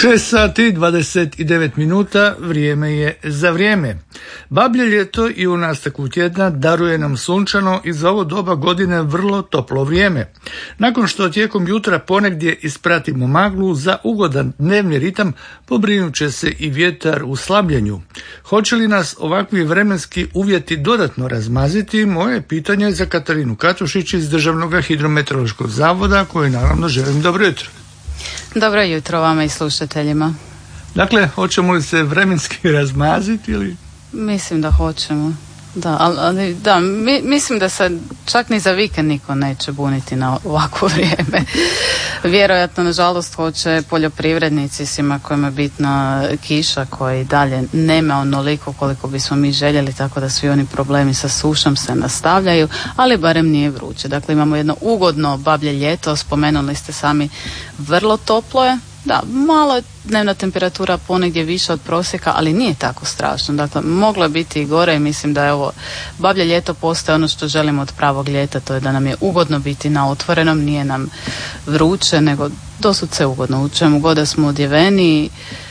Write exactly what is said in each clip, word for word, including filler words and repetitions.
šest sati dvadeset devet minuta, vrijeme je za vrijeme. Bablje ljeto i u nastavku tjedna daruje nam sunčano i za ovo doba godine vrlo toplo vrijeme. Nakon što tijekom jutra ponegdje ispratimo maglu, za ugodan dnevni ritam pobrinut će se i vjetar u slabljenju. Hoće li nas ovakvi vremenski uvjeti dodatno razmaziti? Moje pitanje je za Katarinu Katušić iz Državnog hidrometeorološkog zavoda, koji naravno želim dobro jutro. Dobro jutro vama i slušateljima. Dakle, hoćemo li se vremenski razmaziti ili? Mislim da hoćemo. Da, ali, da mi, mislim da se čak ni za vikend niko neće buniti na ovakvo vrijeme. Vjerojatno, nažalost, hoće poljoprivrednici, svima kojima je bitna kiša, koji dalje nema onoliko koliko bismo mi željeli, tako da svi oni problemi sa sušom se nastavljaju, ali barem nije vruće. Dakle, imamo jedno ugodno bablje ljeto, spomenuli ste sami, vrlo toplo je. Da, malo je dnevna temperatura ponegdje više od prosjeka, ali nije tako strašno. Dakle, moglo je biti i gore i mislim da je ovo bablje ljeto postaje ono što želimo od pravog ljeta, to je da nam je ugodno biti na otvorenom, nije nam vruće, nego dosudce ugodno. U čemu god da smo odjeveni,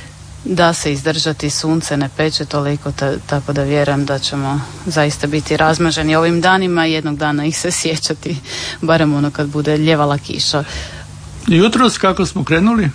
da se izdržati, sunce ne peče toliko, ta, tako da vjerujem da ćemo zaista biti razmaženi ovim danima i jednog dana ih se sjećati, barem ono kad bude ljevala kiša. Jutros kako smo krenuli?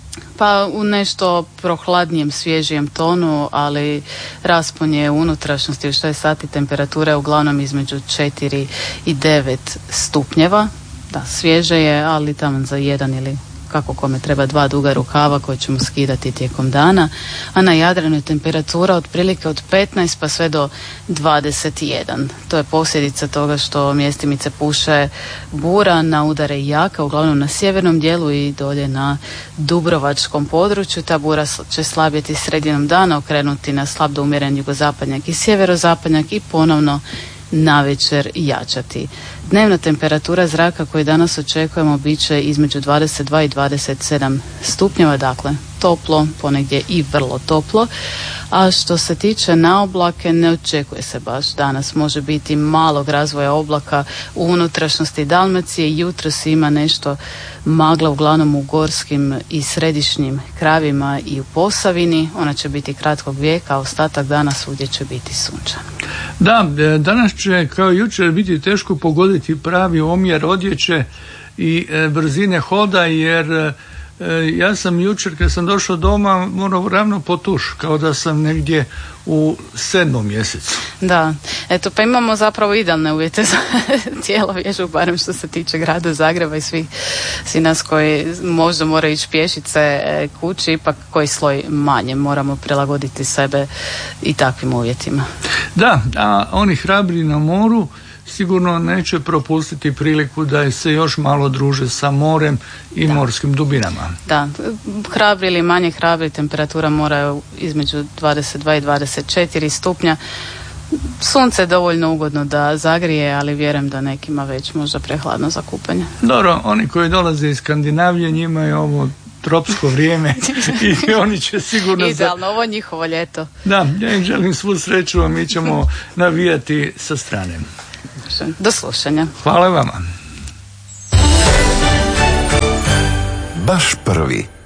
Pa u nešto prohladnijem, svježijem tonu, ali raspon je u unutrašnjosti u šest sati, temperatura je uglavnom između četiri i devet stupnjeva. Da, svježe je, ali tamo za jedan ili kako kome treba dva duga rukava koje ćemo skidati tijekom dana, a na Jadranu je temperatura otprilike od petnaest pa sve do dvadeset jedan. To je posljedica toga što mjestimice puše bura, na udare jaka, uglavnom na sjevernom dijelu i dolje na dubrovačkom području. Ta bura će slabjeti sredinom dana, okrenuti na slab do umjeren jugozapadnjak i sjeverozapadnjak i ponovno navečer jačati. Dnevna temperatura zraka koju danas očekujemo bit će između dvadeset dva i dvadeset sedam stupnjeva, dakle toplo, ponegdje i vrlo toplo. A što se tiče na oblake, ne očekuje se baš danas. Može biti malog razvoja oblaka u unutrašnjosti Dalmacije. Jutros ima nešto magla, uglavnom u gorskim i središnjim krajevima i u Posavini. Ona će biti kratkog vijeka, a ostatak dana svugdje će biti sunčan. Da, danas će kao jučer biti teško pogoditi pravi omjer odjeće i brzine hoda, jer ja sam jučer kad sam došao doma morao ravno po tuš, kao da sam negdje u sedmom mjesecu. Da, eto pa imamo zapravo idealne uvjete za cijelu vježbu, barem što se tiče grada Zagreba i svih, svi nas koji možda moraju ići pješice kući, ipak koji sloj manje moramo prilagoditi sebe i takvim uvjetima. Da, a oni hrabri na moru sigurno neće propustiti priliku da se još malo druže sa morem i da. morskim dubinama. Da, hrabri ili manje hrabri, temperatura mora je između dvadeset dva i dvadeset četiri stupnja. Sunce je dovoljno ugodno da zagrije, ali vjerujem da nekima već možda prehladno za kupanje. Dobro, oni koji dolaze iz Skandinavije, njima je ovo tropsko vrijeme i oni će sigurno... Idealno, za... ovo je njihovo ljeto. Da, ja im želim svu sreću, a mi ćemo navijati sa strane. Do slušanja. Hvala vama. Baš prvi.